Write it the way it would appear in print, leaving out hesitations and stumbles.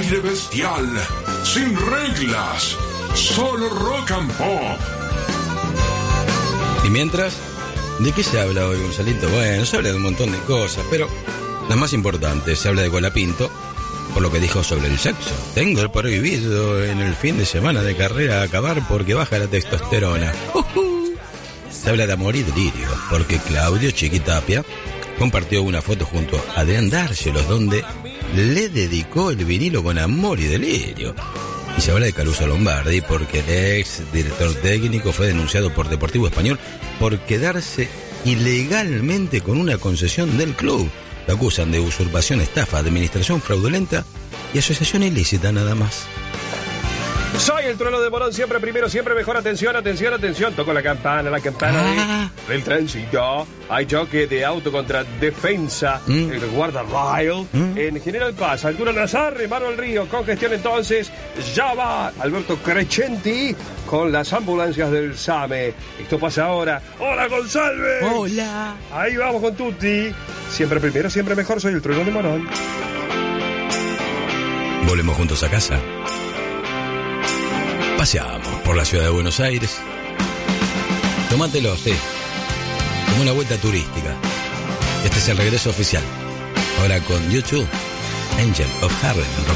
aire bestial, sin reglas, solo rock and pop. Y mientras, ¿de qué se habla hoy, Gonzalito? Bueno, se habla de un montón de cosas, pero las más importantes, se habla de Colapinto, por lo que dijo sobre el sexo. Tengo prohibido en el fin de semana de carrera acabar porque baja la testosterona. Se habla de amor y delirio, porque Claudio Chiquitapia compartió una foto junto a Adrián Dárgelos, donde le dedicó el vinilo con amor y delirio. Y se habla de Caruso Lombardi, porque el ex director técnico fue denunciado por Deportivo Español por quedarse ilegalmente con una concesión del club. Lo acusan de usurpación, estafa, administración fraudulenta y asociación ilícita nada más. Soy el Trueno de Morón, siempre primero, siempre mejor. Atención, atención, atención. Toco la campana del tránsito. Hay choque de auto contra defensa. El guardarrail. En General Paz, altura Nazar, Maro al Río. Congestión entonces. Ya va Alberto Crescenti con las ambulancias del SAME. Esto pasa ahora. ¡Hola, González! ¡Hola! Ahí vamos con Tutti. Siempre primero, siempre mejor. Soy el Trueno de Morón. Volvemos juntos a casa. Paseamos por la ciudad de Buenos Aires. Tómatelo, sí. Como una vuelta turística. Este es el regreso oficial. Ahora con YouTube, Angel of Harlem.